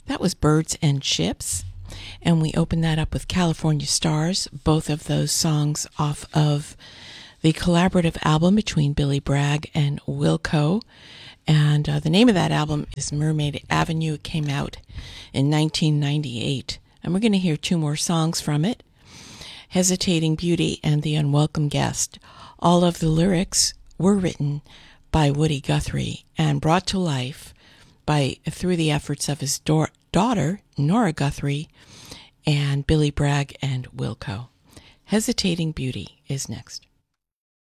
That was Birds and Ships, and we opened that up with California Stars, both of those songs off of the collaborative album between Billy Bragg and Wilco. And the name of that album is Mermaid Avenue. It came out in 1998. And we're going to hear two more songs from it, Hesitating Beauty and The Unwelcome Guest. All of the lyrics were written by Woody Guthrie and brought to life through the efforts of his daughter, Nora Guthrie, and Billy Bragg and Wilco. Hesitating Beauty is next.